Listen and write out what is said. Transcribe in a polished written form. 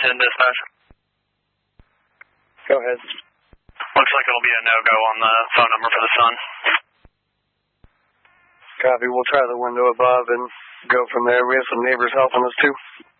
10 dispatch. Go ahead. Looks like it'll be a no-go on the phone number for the son. Copy. We'll try the window above and go from there. We have some neighbors helping us too.